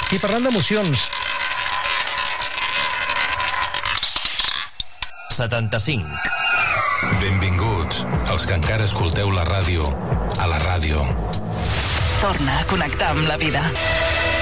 I parlant d'emocions... 75. Benvinguts, els que encara escolteu la ràdio, a la ràdio. Torna a connectar amb la vida.